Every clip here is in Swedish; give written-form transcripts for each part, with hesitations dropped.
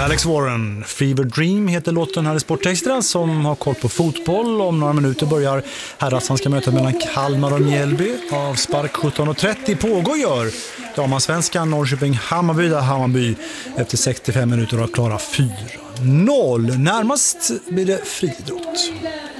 Alex Warren, Fever Dream heter låten här i Sportextra, som har koll på fotboll. Om några minuter börjar herrasvanska mötet mellan Kalmar och Mjällby. Avspark 17.30 pågår gör damansvenskan Norrköping-Hammarby, där Hammarby efter 65 minuter har klara 4-0. Närmast blir det friidrott.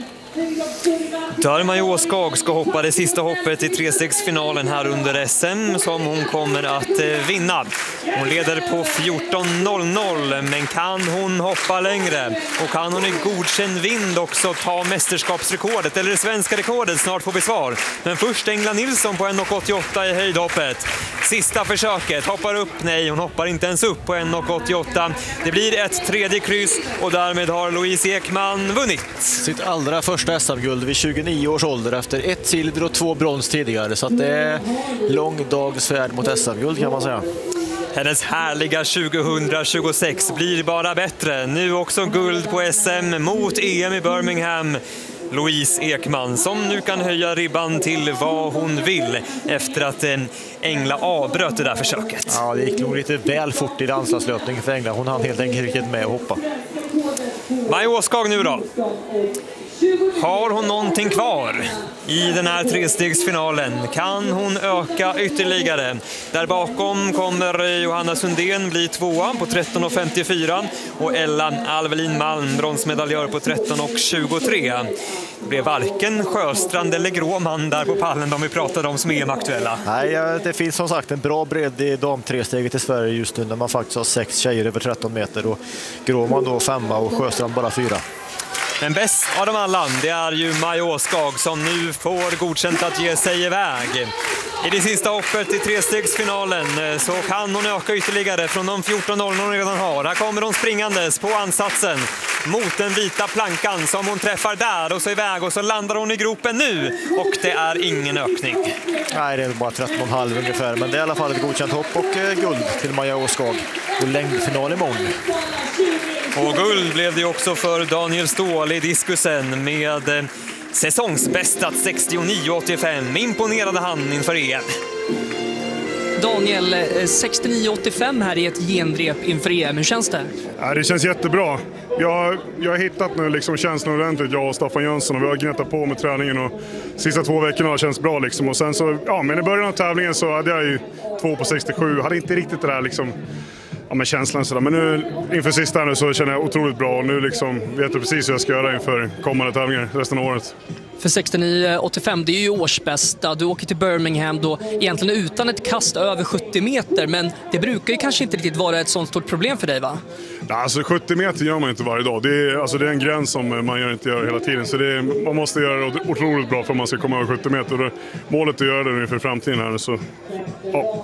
Darma Åskag ska hoppa det sista hoppet i trestegsfinalen här under SM, som hon kommer att vinna. Hon leder på 14.00, men kan hon hoppa längre? Och kan hon i godkänd vind också ta mästerskapsrekordet eller det svenska rekordet? Snart får vi svar. Men först Engla Nilsson på 1.88 i höjdhoppet. Sista försöket, hoppar upp, nej hon hoppar inte ens upp på 1.88. Det blir ett tredje kryss och därmed har Louise Ekman vunnit sitt allra första SM-guld vid 29 års ålder efter 1 silver och 2 brons tidigare, så att det är lång dags färd mot SM-guld kan man säga. Hennes härliga 2026 blir bara bättre. Nu också guld på SM mot EM i Birmingham. Louise Ekman som nu kan höja ribban till vad hon vill efter att Engla avbröt det där försöket. Ja, det gick nog lite väl fort i landslagslöpningen för Engla. Hon hann helt enkelt med att hoppa. Maja Åskag nu då. Har hon någonting kvar i den här trestegsfinalen? Kan hon öka ytterligare? Där bakom kommer Johanna Sundén bli tvåa på 13.54 och Ella Alvelin Malm bronsmedaljör på 13.23. Det blev varken Sjöstrand eller Gråman där på pallen de vi pratade om som EM-aktuella. Nej, det finns som sagt en bra bredd i damtresteget i Sverige just nu när man faktiskt har 6 tjejer över 13 meter och Gråman då 5 och Sjöstrand bara 4. Men bäst av dem alla, det är ju Maja Åskag som nu får godkänt att ge sig iväg. I det sista hoppet i trestegsfinalen så kan hon öka ytterligare från de 14.00 hon redan har. Här kommer hon springandes på ansatsen mot den vita plankan som hon träffar där och så iväg och så landar hon i gropen nu och det är ingen ökning. Nej, det är bara 13,5 ungefär, men det är i alla fall ett godkänt hopp och guld till Maja Åskag och längdfinal imorgon. Och guld blev det också för Daniel Ståhl i diskusen med säsongsbästat 69,85. Imponerade han inför EM. Daniel, 69,85 här i ett genrep inför EM. Hur känns det? Ja, det känns jättebra. Jag har hittat nu liksom känslan ordentligt, jag och Staffan Jönsson, och vi har gnettat på med träningen och sista 2 veckorna har känts bra liksom. Och sen så, ja, men i början av tävlingen så hade jag ju 2 på 67, hade inte riktigt det där liksom, ja, men känslan sådär. Men nu inför sista nu så känner jag otroligt bra och nu liksom vet jag precis hur jag ska göra inför kommande tävlingar resten av året. För 69,85, det är ju årsbästa. Du åker till Birmingham då egentligen utan ett kast över 70 meter, men det brukar ju kanske inte riktigt vara ett sånt stort problem för dig, va? Ja, alltså 70 meter gör man inte varje dag. Det är en gräns som man inte gör hela tiden. Så man måste göra det otroligt bra för att man ska komma över 70 meter. Och målet är att göra det inför framtiden här. Så, ja.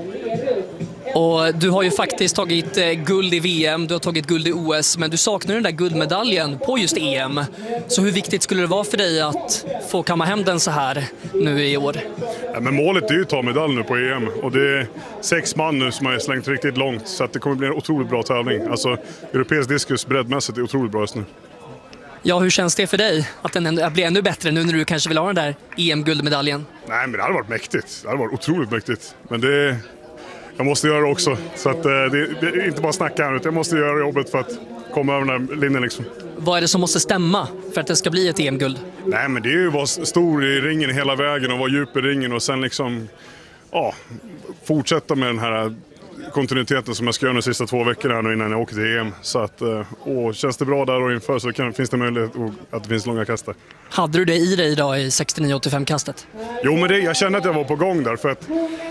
Och du har ju faktiskt tagit guld i VM, du har tagit guld i OS, men du saknar den där guldmedaljen på just EM. Så hur viktigt skulle det vara för dig att få kamma hem den så här nu i år? Ja, men målet är ju att ta medalj nu på EM och det är 6 man nu som har slängt riktigt långt, så att det kommer bli en otroligt bra tävling. Alltså, europeisk diskus breddmässigt är otroligt bra just nu. Ja, hur känns det för dig att den blir ännu bättre nu när du kanske vill ha den där EM-guldmedaljen? Nej, men det hade varit mäktigt. Det hade varit otroligt mäktigt. Men jag måste göra det också. Så att det är inte bara snacka här, utan jag måste göra jobbet för att komma över den här linjen liksom. Vad är det som måste stämma för att det ska bli ett EM-guld? Nej, men det är ju att vara stor i ringen hela vägen och vara djup i ringen och sen liksom, ja, fortsätta med den här kontinuiteten som jag ska göra de sista 2 veckorna nu innan jag åker till EM. Så att, känns det bra där och inför så finns det möjlighet att det finns långa kastar. Hade du det i dig idag i 69,85-kastet? Jo, men jag kände att jag var på gång där för att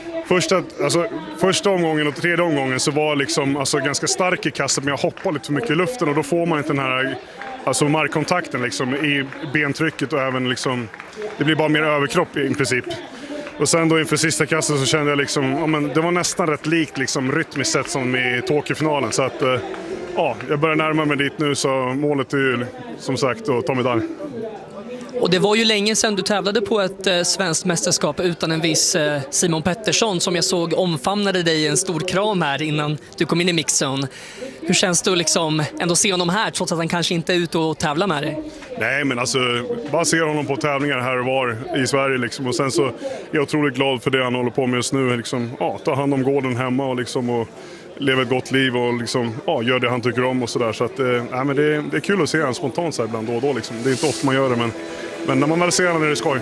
första omgången och tredje omgången så var jag liksom, ganska stark i kastet, men jag hoppade lite för mycket i luften och då får man inte den här markkontakten liksom, i bentrycket och även liksom, det blir bara mer överkropp i princip. Och sen då inför sista kastet så kände jag liksom, det var nästan rätt likt liksom, rytmiskt sett som i Tokyo-finalen. Så att jag börjar närma mig dit nu, så målet är ju som sagt att ta medalj. Och det var ju länge sedan du tävlade på ett svenskt mästerskap utan en viss Simon Pettersson som jag såg omfamnade dig i en stor kram här innan du kom in i mixzone. Hur känns det att liksom ändå se honom här trots att han kanske inte är ute och tävlar med dig? Nej, men bara se honom på tävlingar här och var i Sverige liksom. Och sen så är jag otroligt glad för det han håller på med just nu. Liksom, ta hand om gården hemma och lever ett gott liv och liksom, gör det han tycker om och sådär. Så att, men det är kul att se han spontant så här ibland då och då. Liksom. Det är inte ofta man gör det, men när man väl ser honom är det skoj.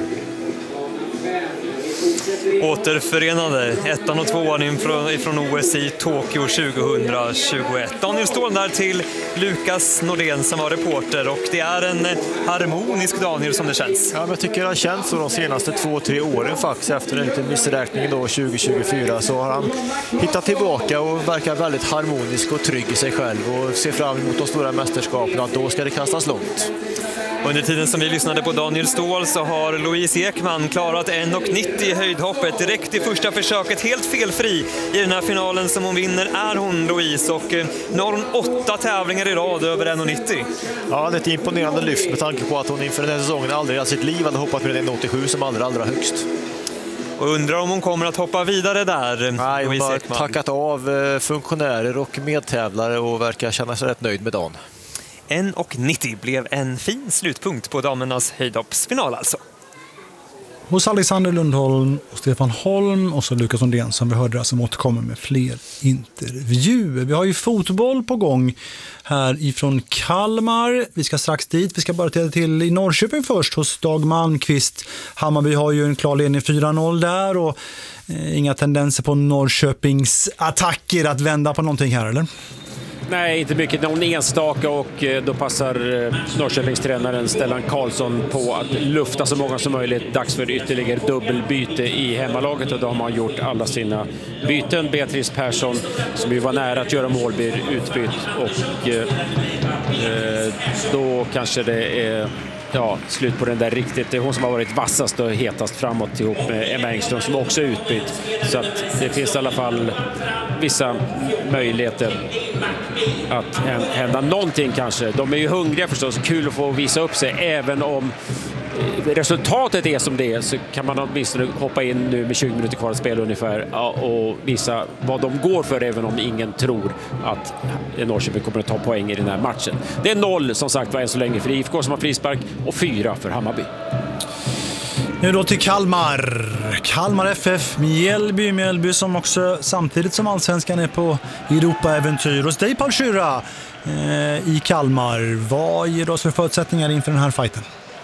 Återförenade 1:an och 2:an ifrån OS i Tokyo 2021. Daniel Ståhl där till Lukas Nordén som var reporter, och det är en harmonisk Daniel som det känns. Ja, men jag tycker det har känts så de senaste 2-3 åren faktiskt. Efter en liten missräkning då 2024 så har han hittat tillbaka och verkar väldigt harmonisk och trygg i sig själv och ser fram emot de stora mästerskapen, att då ska det kastas långt. Under tiden som vi lyssnade på Daniel Ståhl så har Louise Ekman klarat 1,90 i höjdhoppet direkt i första försöket, helt felfri i den här finalen som hon vinner är hon, Louise, och nu har hon 8 tävlingar i rad över 1,90. Ja, det är ett imponerande lyft med tanke på att hon inför den här säsongen aldrig i sitt liv hade hoppat med 1,87 som allra högst. Och undrar om hon kommer att hoppa vidare där. Nej, hon har tackat av funktionärer och medtävlare och verkar känna sig rätt nöjd med dagen. 1,90 blev en fin slutpunkt på damernas höjdhoppsfinal alltså. Hos Alexander Lundholm och Stefan Holm och så Lukas Nordén som vi hörde som återkommer med fler intervjuer. Vi har ju fotboll på gång här ifrån Kalmar. Vi ska strax dit. Vi ska bara till i Norrköping först hos Dag Malmqvist. Hammarby har ju en klar ledning 4-0 där och inga tendenser på Norrköpings attacker att vända på någonting här, eller? Nej, inte mycket. Någon enstaka, och då passar Norrköpingstränaren Stellan Karlsson på att lufta så många som möjligt. Dags för ytterligare dubbelbyte i hemmalaget, och då har man gjort alla sina byten. Beatrice Persson, som ju var nära att göra mål, blir utbytt, och då kanske det är slut på den där riktigt. Det är hon som har varit vassast och hetast framåt ihop med Emma Engström som också är utbytt. Så att det finns i alla fall vissa möjligheter att hända någonting kanske. De är ju hungriga förstås, kul att få visa upp sig, även om resultatet är som det är, så kan man åtminstone hoppa in nu med 20 minuter kvar att spela ungefär och visa vad de går för, även om ingen tror att Norrköping kommer att ta poäng i den här matchen. Det är 0 som sagt var än så länge för IFK som har frispark och 4 för Hammarby. Nu då till Kalmar FF, Mjällby som också samtidigt som allsvenskan är på Europa-äventyr. Hos dig Paul Schüra i Kalmar, vad ger oss för förutsättningar inför den här fighten?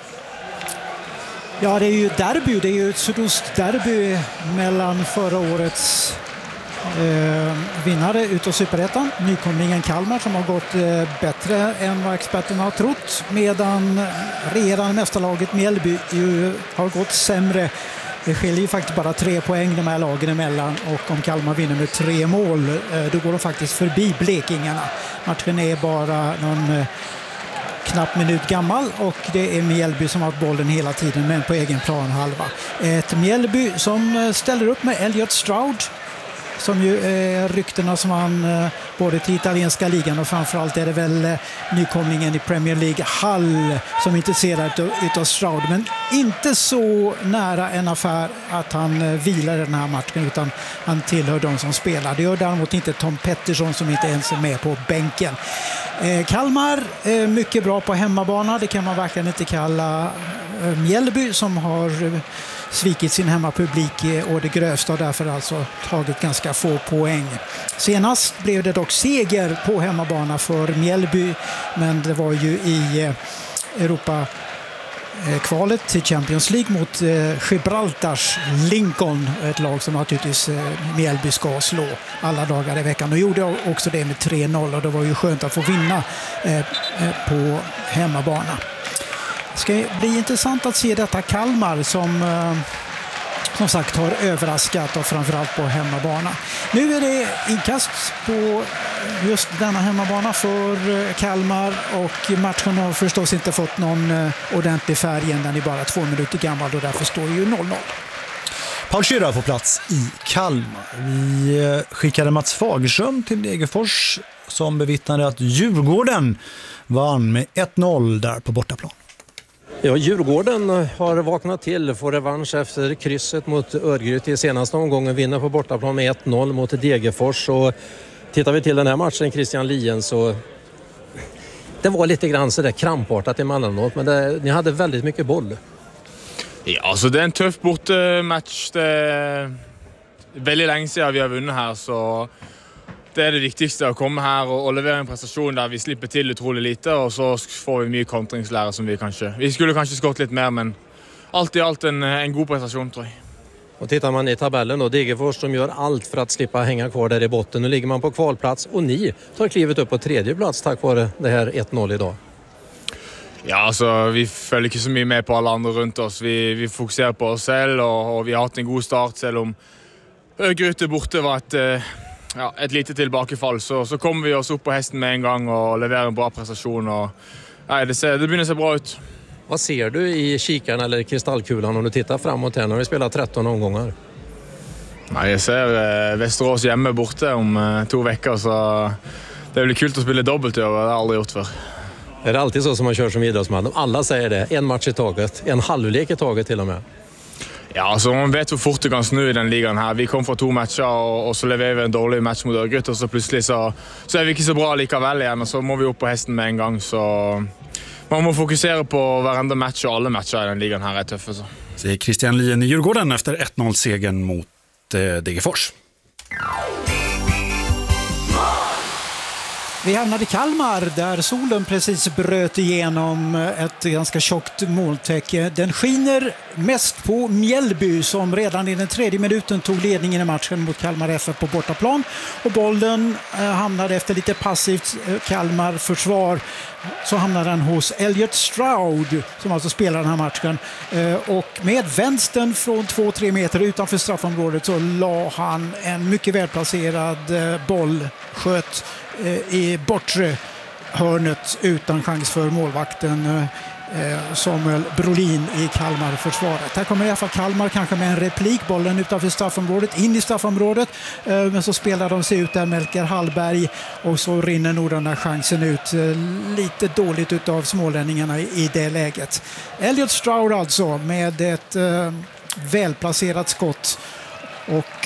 Ja, det är ju derby. Det är ju ett sydostderby mellan förra årets vinnare utav Superettan, nykomlingen Kalmar, som har gått bättre än vad experterna har trott, medan regerande mästarlaget Mjällby ju har gått sämre. Det skiljer ju faktiskt bara 3 poäng de här lagen emellan, och om Kalmar vinner med 3 mål då går de faktiskt förbi blekingarna. Matchen är bara någon knapp minut gammal, och det är Mjällby som har bollen hela tiden, men på egen plan halva. Ett Mjällby som ställer upp med Elliot Stroud, som ju är ryktena som han både till italienska ligan, och framförallt är det väl nykomlingen i Premier League Hull som är intresserad utav Stroud, men inte så nära en affär att han vilar i den här matchen, utan han tillhör de som spelar. Det gör däremot inte Tom Pettersson, som inte ens är med på bänken. Kalmar mycket bra på hemmabana, det kan man verkligen inte kalla Mjällby, som har svikit sin hemmapublik och det grövsta, och därför alltså tagit ganska få poäng. Senast blev det dock seger på hemmabana för Mjällby, men det var ju i Europa-kvalet till Champions League mot Gibraltars Lincoln, ett lag som naturligtvis Mjällby ska slå alla dagar i veckan, och gjorde också det med 3-0, och det var ju skönt att få vinna på hemmabana. Det ska bli intressant att se detta Kalmar som sagt har överraskat, och framförallt på hemmabana. Nu är det inkast på just denna hemmabana för Kalmar, och matchen har förstås inte fått någon ordentlig färg än, den är bara 2 minuter gammal, och därför står ju 0-0. Paul Schüra på plats i Kalmar. Vi skickade Mats Fagerström till Degerfors som bevittnade att Djurgården vann med 1-0 där på bortaplan. Ja, Djurgården har vaknat till, får revansch efter krysset mot Örgryte i senaste omgången, vinner på bortaplan med 1-0 mot Degerfors. Och tittar vi till den här matchen, Christian Lien, så det var lite grann så där krampartat emellanåt, men ni hade väldigt mycket boll. Ja, alltså det är en tuff bortematch. Det är väldigt länge sedan vi har vunnit här, så det är det viktigaste att komma här och leverera en prestation där vi slipper till otroligt lite och så får vi mycket kontringslära som vi skulle kanske skott lite mer, men allt i allt en god prestation tror jag. Och tittar man i tabellen då, Degerfors som gör allt för att slippa hänga kvar där i botten. Nu ligger man på kvalplats och ni tar klivet upp på tredje plats tack vare det här 1-0 idag. Ja, alltså vi följer inte så mycket med på alla andra runt oss. Vi fokuserar på oss själva och vi har haft en god start, selv om Örgryte borte var ett litet tillbakafall. Så kommer vi oss upp på hästen med en gång och levererar en bra prestation. Och, det börjar se bra ut. Vad ser du i kikaren eller kristallkulan om du tittar framåt här när vi spelar 13 omgångar? Nej, jag ser Västerås hemma borta om 2 veckor, så det blir kul att spela dubbelt över. Det har jag aldrig gjort för. Är det alltid så som man kör som idrottsman? Alla säger det, en match i taget, en halvlek i taget till och med. Ja, alltså man vet hur fort det kan snö i den ligan här. Vi kom från 2 matcher och så levererar vi en dålig match mot Örgryte och så plötsligt så är vi inte så bra likaväl igen och så må vi upp på hästen med en gång. Så man må fokusera på varenda match och alla matcher i den ligan här är tuffa. Så. Säger Christian Lien i Djurgården efter 1-0-segern mot Degerfors. Vi hamnade i Kalmar där solen precis bröt igenom ett ganska tjockt molntäcke. Den skiner mest på Mjällby som redan i den 3:e minuten tog ledningen i matchen mot Kalmar FF på bortaplan. Och bollen hamnade efter lite passivt Kalmar-försvar så hamnade den hos Elliot Stroud som alltså spelar den här matchen. Och med vänstern från 2-3 meter utanför straffområdet så la han en mycket välplacerad boll, sköt i bortre hörnet utan chans för målvakten Samuel Brolin i Kalmar-försvaret. Här kommer i alla fall Kalmar kanske med en replik, bollen utanför straffområdet, in i straffområdet, men så spelar de sig ut där Melker Hallberg och så rinner nog den här chansen ut lite dåligt utav smålänningarna i det läget. Elliot Stroud alltså med ett välplacerat skott och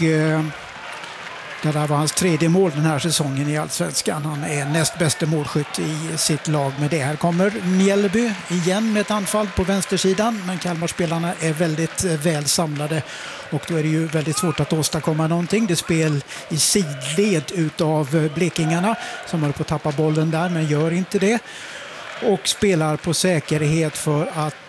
det där var hans 3:e mål den här säsongen i Allsvenskan. Han är näst bästa målskytt i sitt lag med det. Här kommer Mjällby igen med ett anfall på vänstersidan. Men Kalmarspelarna är väldigt väl samlade. Och då är det ju väldigt svårt att åstadkomma någonting. Det är spel i sidled utav blekingarna som håller på att tappa bollen där men gör inte det. Och spelar på säkerhet för att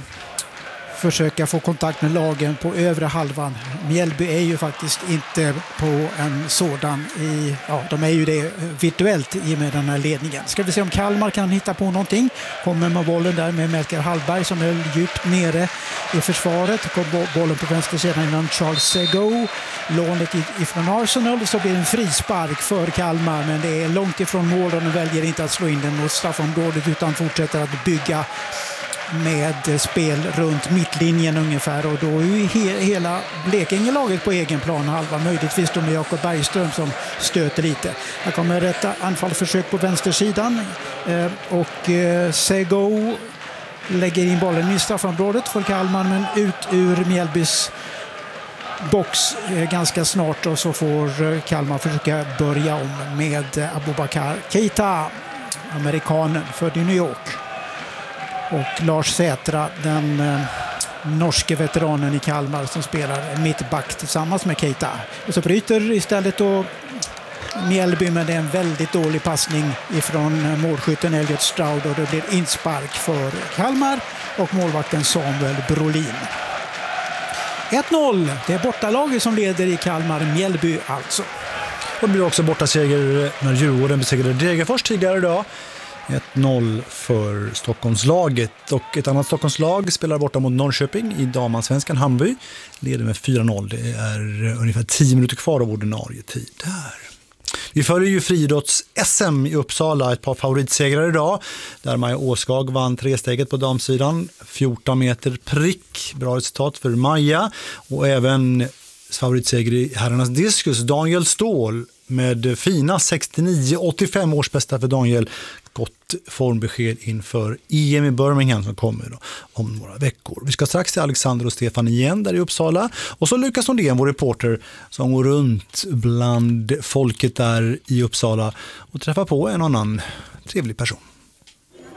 försöka få kontakt med lagen på övre halvan. Mjällby är ju faktiskt inte på en sådan de är ju det virtuellt i med den här ledningen. Ska vi se om Kalmar kan hitta på någonting. Kommer med bollen där med Melker Hallberg som är djupt nere i försvaret. Kommer bollen på vänstersidan innan Charles Sego. Lånet ifrån Arsenal, så blir det en frispark för Kalmar men det är långt ifrån mål och de väljer inte att slå in den mot straffområdet utan fortsätter att bygga med spel runt mittlinjen ungefär och då är ju hela Blekingelaget på egen plan halva, möjligtvis då med Jakob Bergström som stöter lite. Här kommer ett anfallsförsök på vänstersidan och Sego lägger in bollen i straffområdet för Kalmar men ut ur Mjällbys box ganska snart och så får Kalmar försöka börja om med Abubakar Keita, amerikanen född i New York. Och Lars Sätra, den norske veteranen i Kalmar som spelar mittback tillsammans med Keita. Och så bryter istället då Mjällby med en väldigt dålig passning ifrån målskytten Elliot Stroud och det blir inspark för Kalmar och målvakten Samuel Brolin. 1-0, det är bortalaget som leder i Kalmar, Mjällby alltså. Och det blir också bortaseger när Djurgården besegrade Degerfors tidigare idag. 1-0 för Stockholmslaget och ett annat Stockholmslag spelar borta mot Norrköping i damansvenskan. Hammarby leder med 4-0. Det är ungefär 10 minuter kvar av ordinarie tid här. Vi följer ju friidrotts-SM i Uppsala, ett par favoritsegrar idag där Maja Åskag vann 3-steget på damsidan, 14 meter prick, bra resultat för Maja och även favoritseger i herrarnas diskus, Daniel Ståhl med fina 69-85 års bästa för Daniel. Gott formbesked inför EM i Birmingham som kommer då om några veckor. Vi ska strax till Alexander och Stefan igen där i Uppsala. Och så Lukas Nordén, vår reporter, som går runt bland folket där i Uppsala och träffar på en annan trevlig person.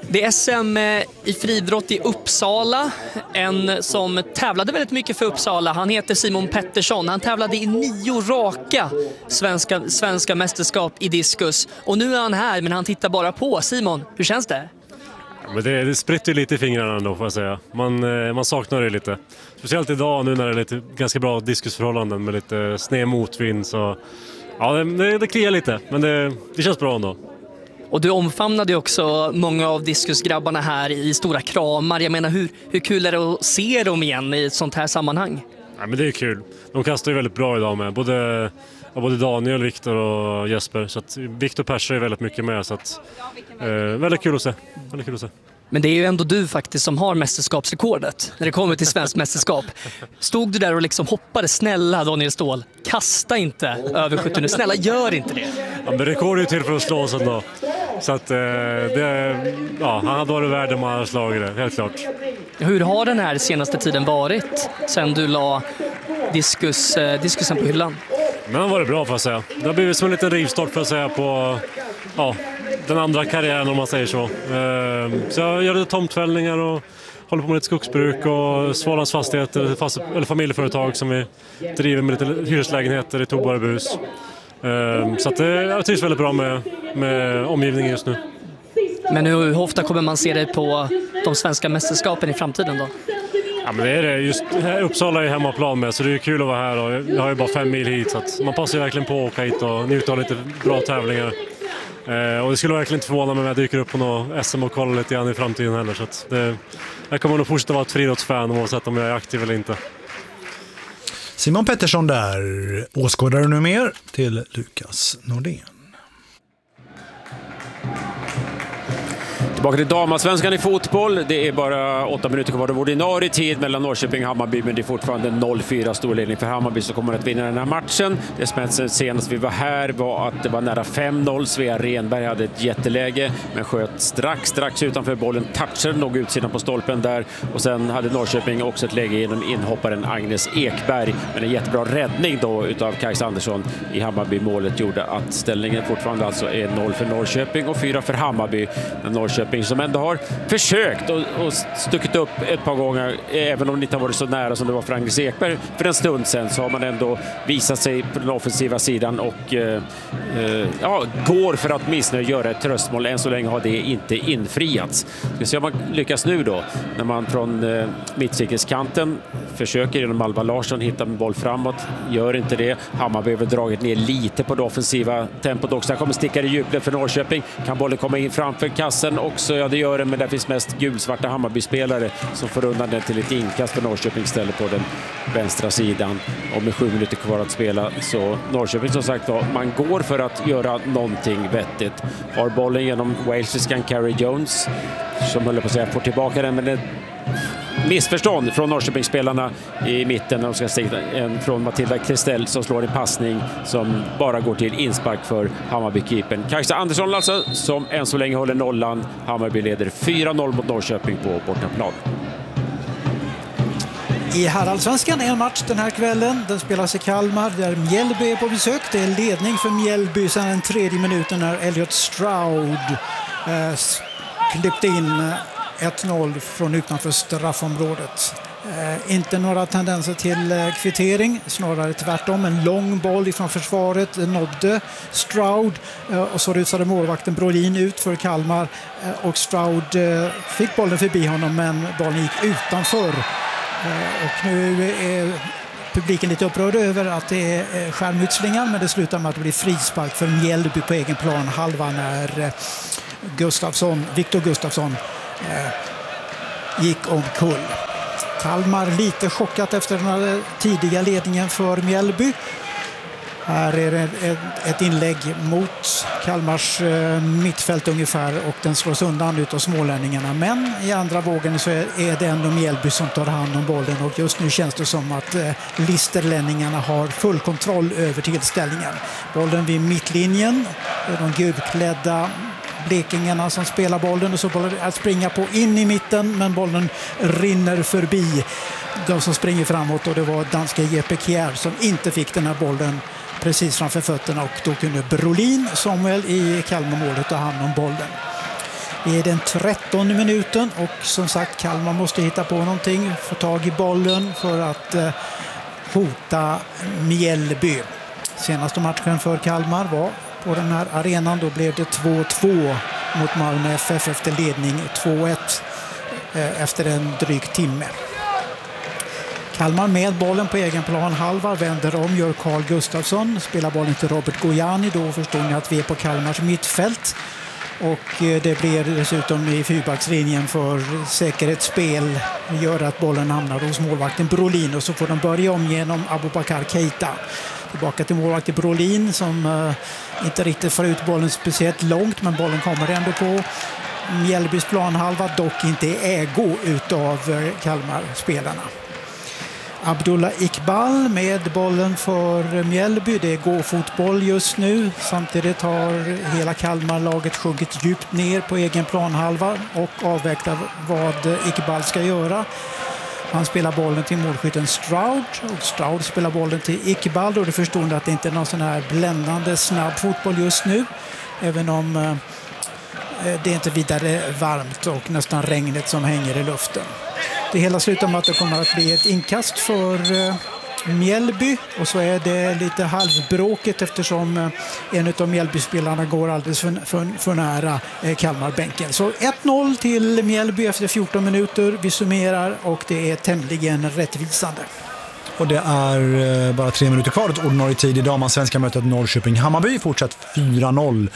Det är SM i friidrott i Uppsala. En som tävlade väldigt mycket för Uppsala. Han heter Simon Pettersson. Han tävlade i 9 raka svenska mästerskap i diskus. Och nu är han här, men han tittar bara på. Simon, hur känns det? Ja, men det spritter lite i fingrarna ändå, får jag säga. Man saknar det lite. Speciellt idag nu när det är lite ganska bra diskusförhållanden med lite sned motvind. Så ja, det kliar lite, men det känns bra ändå. Och du omfamnade ju också många av diskusgrabbarna här i stora kramar. Jag menar, hur kul är det att se dem igen i ett sånt här sammanhang? Ja, men det är kul. De kastar ju väldigt bra idag med. Både Daniel, Viktor och Jesper. Så att Viktor persar ju väldigt mycket med. Så att, väldigt kul att se. Men det är ju ändå du faktiskt som har mästerskapsrekordet när det kommer till svenskt mästerskap. Stod du där och liksom hoppade, snälla Daniel Ståhl, kasta inte över 70, snälla gör inte det. Ja, men rekord är ju till för att slå oss ändå. Så att han hade varit värd om han hade slagit det, helt klart. Hur har den här senaste tiden varit sen du la diskusen på hyllan? Men det var bra, för att säga. Det har blivit som en liten rivstart, för att säga, på den andra karriären, om man säger så. Så jag gör lite tomtfällningar och håller på med lite skogsbruk och Svalans fastigheter, eller familjeföretag som vi driver med lite hyreslägenheter i Tobarebus. Så att jag trivs väldigt bra med omgivningen just nu. Men hur ofta kommer man se dig på de svenska mästerskapen i framtiden då? Ja, men det är det. Just Uppsala är hemmaplan med, så det är kul att vara här. Och jag har ju bara 5 mil hit, så att man passar ju verkligen på att åka hit och njuta av lite bra tävlingar. Och det skulle verkligen inte förvåna mig om jag dyker upp på något SM och kollar lite grann i framtiden heller. Så att jag kommer nog fortsätta vara ett friidrottsfan oavsett om jag är aktiv eller inte. Simon Pettersson där, åskådare nu mer till Lukas Nordén. Tillbaka till damasvenskan i fotboll. Det är bara 8 minuter kvar. Det var ordinarie tid mellan Norrköping och Hammarby, men det är fortfarande 0-4 storledning för Hammarby som kommer att vinna den här matchen. Det som senast vi var här var att det var nära 5-0. Svea Renberg hade ett jätteläge, men sköt strax utanför bollen. Touchade nog utsidan på stolpen där. Och sen hade Norrköping också ett läge genom inhopparen Agnes Ekberg. Men en jättebra räddning då utav Kajsa Andersson i Hammarby-målet gjorde att ställningen fortfarande alltså är 0 för Norrköping och 4 för Hammarby. Men Norrköping som ändå har försökt och stuckit upp ett par gånger, även om det inte har varit så nära som det var för Agnes Ekberg för en stund sedan, så har man ändå visat sig på den offensiva sidan och går för att missnöja göra ett tröstmål. Än så länge har det inte infriats. Ska se om man lyckas nu då, när man från mittcirkelskanten försöker genom Alva Larsson hitta en boll framåt, gör inte det. Hammarby har dragit ner lite på det offensiva tempot också. Där kommer stickare i djupled för Norrköping. Kan bollen komma in framför kassen också? Ja, det gör det, men det finns mest gulsvarta Hammarby-spelare som får undan den till ett inkast för Norrköping ställer på den vänstra sidan. Och med 7 minuter kvar att spela, så Norrköping som sagt då, man går för att göra någonting vettigt. Har bollen genom walesiskan Carrie Jones, som håller på att säga får tillbaka den, men det missförstånd från Norrköpingsspelarna i mitten när de ska stiga från Matilda Kristel som slår en passning som bara går till inspark för Hammarby-keepern. Kajsa Andersson alltså, som än så länge håller nollan. Hammarby leder 4-0 mot Norrköping på bortaplan. I herrallsvenskan en match den här kvällen. Den spelas i Kalmar där Mjällby är på besök. Det är ledning för Mjällby sedan den 3:e minuten när Elliot Stroud klippte in 1-0 från utanför straffområdet. Inte några tendenser till kvittering, snarare tvärtom. En lång boll ifrån försvaret nådde Stroud och så rusade målvakten Brolin ut för Kalmar och Stroud fick bollen förbi honom, men bollen gick utanför. Och nu är publiken lite upprörd över att det är skärmytslingar, men det slutar med att det blir frispark för Mjällby på egen plan halva när Viktor Gustafsson gick omkull. Kalmar lite chockat efter den här tidiga ledningen för Mjällby. Här är det ett inlägg mot Kalmars mittfält ungefär och den slås undan ut av smålänningarna. Men i andra vågen så är det ändå Mjällby som tar hand om bollen och just nu känns det som att listerlänningarna har full kontroll över tillställningen. Bollen vid mittlinjen, de gulklädda blekingarna som spelar bollen och så bollen att springa på in i mitten, men bollen rinner förbi de som springer framåt och det var danska Jeppe Kjær som inte fick den här bollen precis framför fötterna och då kunde Brolin Samuel i Kalmarmålet ta hand om bollen. Det är den 13:e minuten och som sagt Kalmar måste hitta på någonting, få tag i bollen för att hota Mjällby. Senaste matchen för Kalmar var på den här arenan, då blev det 2-2 mot Malmö FF efter ledning 2-1 efter en dryg timme. Kalmar med bollen på egen plan halva, vänder om, gör Carl Gustafsson, spelar bollen till Robert Gojani, då förstår ni att vi är på Kalmars mittfält. Och det blir dessutom i fyrbackslinjen för säkerhetsspel, gör att bollen hamnar hos målvakten Brolin och så får de börja om genom Abubakar Keita. Tillbaka till målvakten Brolin som inte riktigt får ut bollen speciellt långt, men bollen kommer ändå på Mjällbys planhalva, dock inte i ägo utav Kalmar-spelarna. Abdullah Iqbal med bollen för Mjällby. Det går fotboll just nu. Samtidigt har hela Kalmar-laget sjunkit djupt ner på egen planhalva och avvecklar vad Iqbal ska göra. Han spelar bollen till målskytten Stroud och Stroud spelar bollen till Iqbal, och det förstår att det inte är någon sån här bländande snabb fotboll just nu, även om det är inte vidare varmt och nästan regnet som hänger i luften. Det hela slutar med att det kommer att bli ett inkast för Mjällby, och så är det lite halvbråket eftersom en av Mjällby-spelarna går alldeles för nära Kalmarbänken. Så 1-0 till Mjällby efter 14 minuter. Vi summerar och det är tämligen rättvisande. Och det är bara 3 minuter kvar till ordinarie tid i damallsvenska mötet Norrköping-Hammarby. Fortsatt 4-0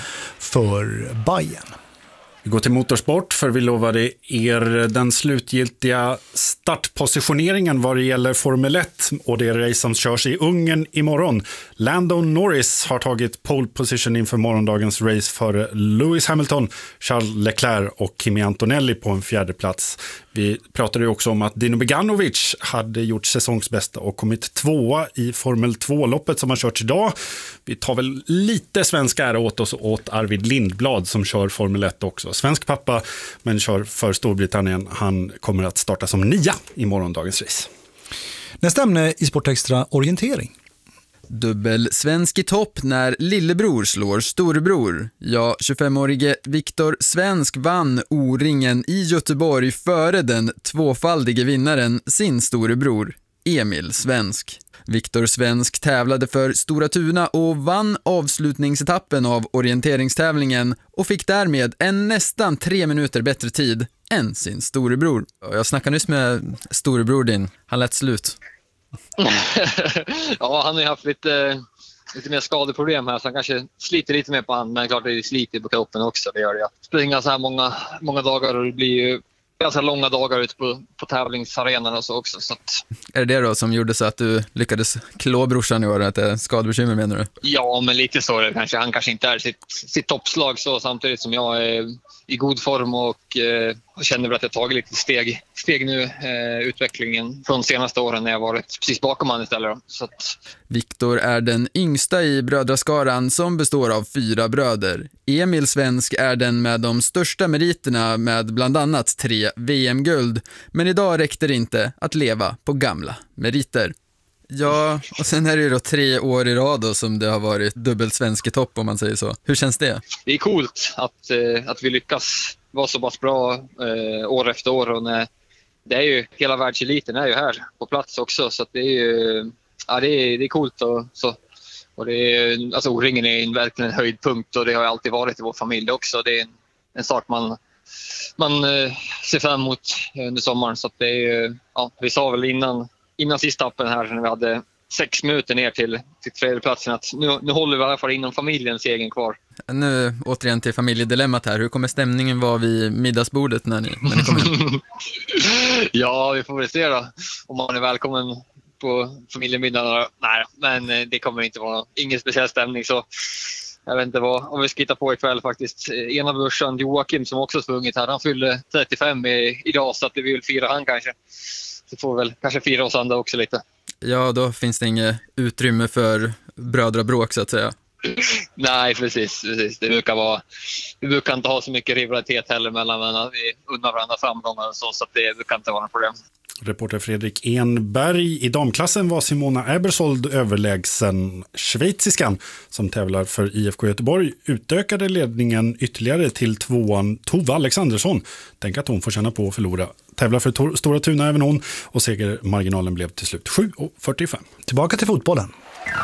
för Bayern. Vi går till motorsport, för vi lovade er den slutgiltiga startpositioneringen vad det gäller Formel 1 och det race som körs i Ungern imorgon. Lando Norris har tagit pole position inför morgondagens race för Lewis Hamilton, Charles Leclerc och Kimi Antonelli på en 4:e plats. Vi pratade ju också om att Dino Beganovic hade gjort säsongsbästa och kommit 2:a i Formel 2-loppet som har körts idag. Vi tar väl lite svenska ära åt oss åt Arvid Lindblad som kör Formel 1 också. Svensk pappa, men kör för Storbritannien. Han kommer att starta som 9 i morgondagens race. Nästa ämne i Sportextra, orientering. Dubbel svensk i topp när lillebror slår storebror. Ja, 25-årige Viktor Svensk vann O-ringen i Göteborg före den tvåfaldige vinnaren sin storebror Emil Svensk. Viktor Svensk tävlade för Stora Tuna och vann avslutningsetappen av orienteringstävlingen och fick därmed en nästan 3 minuter bättre tid än sin storebror. Jag snackade nyss med storebror din. Han lät slut. Ja, han har ju haft lite mer skadeproblem här, så han kanske sliter lite mer på hand, men klart det sliter på kroppen också. Det gör det. Springa så här många dagar, och det blir ju ganska långa dagar ute på tävlingsarenan och så också. Så att... Är det då som gjorde så att du lyckades klå brorsan i år, att det är skadebekymmer, menar du? Ja, men lite så är det kanske. Han kanske inte är sitt toppslag så, samtidigt som jag är i god form och känner väl att jag tagit lite steg nu, utvecklingen från senaste åren när jag varit precis bakom han istället. Så att... Viktor är den yngsta i brödraskaran som består av 4 bröder. Emil Svensk är den med de största meriterna med bland annat 3 VM-guld. Men idag räckte det inte att leva på gamla meriter. Ja, och sen är det ju då 3 år i rad då som det har varit dubbelt svensk i topp, om man säger så. Hur känns det? Det är coolt att vi lyckas vara så pass bra år efter år. Och det är ju, hela världseliten är ju här på plats också, så att det är ju, ja, det är coolt och så. Och det är, alltså O-ringen är verkligen en höjdpunkt, och det har alltid varit i vår familj också. Det är en sak man ser fram emot under sommaren, så att det är ju, ja, vi sa väl innan sista appen här när vi hade 6 minuter ner till 3:e platsen att nu håller vi i alla fall inom familjens egen kvar. Nu återigen till familjedilemmat här. Hur kommer stämningen vara vid middagsbordet när ni kommer in? Ja, vi får väl se då om man är välkommen på familjemiddagen. Nej, men det kommer inte vara ingen speciell stämning, så jag vet inte om vi ska hitta på ikväll faktiskt. Ena brorsan Joakim som också sprungit här, han fyllde 35 idag, så att vi vill fira han kanske. Så får väl kanske fira oss andra också lite. Ja, då finns det inget utrymme för brödrabråk så att säga. Nej, precis. Vi brukar inte ha så mycket rivalitet heller mellan, men vi unnar varandra framgångar och så att det brukar inte vara något problem. Reporter Fredrik Enberg. I damklassen var Simona Ebersold överlägsen. Schweiziskan som tävlar för IFK Göteborg utökade ledningen ytterligare till tvåan Tove Alexandersson. Tänk att hon får känna på att förlora. Tävlar för Stora Tuna även hon och segermarginalen blev till slut 7,45. Tillbaka till fotbollen.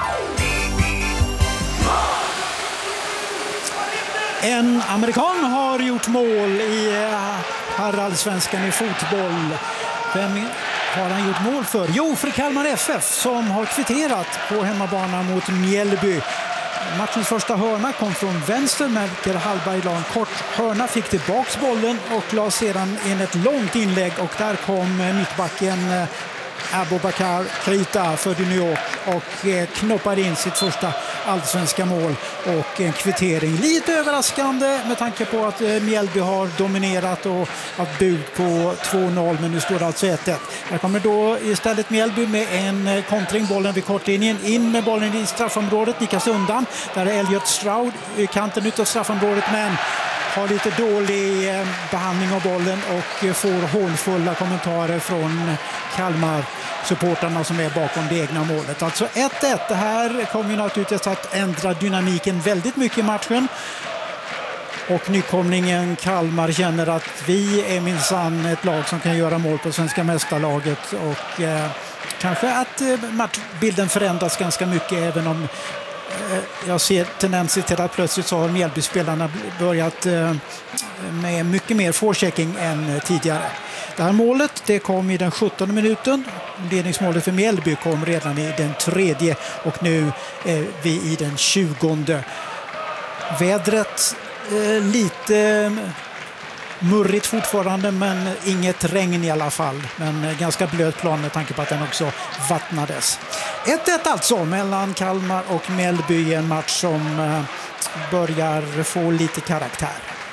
En amerikan har gjort mål i herrallsvenskan i fotboll. Vem har han gjort mål för? Jo, för Kalmar FF som har kvitterat på hemmabana mot Mjällby. Matchens första hörna kom från vänster. Melker Hallberg la en kort hörna, fick tillbaks bollen och la sedan in ett långt inlägg. Och där kom mittbacken Abubakar Keita för New York och knoppade in sitt första allsvenska mål och en kvittering. Lite överraskande med tanke på att Mjällby har dominerat och haft bud på 2-0, men nu står det alltså 1-1. Här kommer då istället Mjällby med en kontring, bollen vid kortlinjen, in med bollen i straffområdet, nickas undan. Där är Elliot Stroud i kanten ut av straffområdet, men har lite dålig behandling av bollen och får hånfulla kommentarer från Kalmar-supporterna som är bakom det egna målet. Alltså 1-1. Det här kommer ju naturligtvis att ändra dynamiken väldigt mycket i matchen. Och nykomlingen Kalmar känner att vi är minsann ett lag som kan göra mål på svenska mästarlaget. Och kanske att matchbilden förändras ganska mycket, även om jag ser tendenser till att plötsligt så har Mjällby-spelarna börjat med mycket mer forechecking än tidigare. Det här målet, det kom i den 17:e minuten. Ledningsmålet för Mjällby kom redan i den 3:e och nu är vi i den 20:e. Vädret lite murrigt fortfarande, men inget regn i alla fall. Men ganska blöt plan med tanke på att den också vattnades. 1-1 alltså mellan Kalmar och Mjällby, en match som börjar få lite karaktär.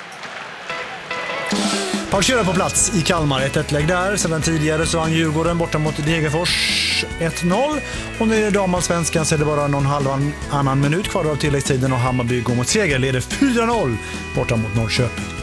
Parkera på plats i Kalmar, 1-1-lägg där. Sedan tidigare så vann Djurgården borta mot Degerfors 1-0. Och nu är det damallsvenskan så är det bara någon halvannan minut kvar av tilläggstiden och Hammarby går mot seger. Leder 4-0 borta mot Norrköping.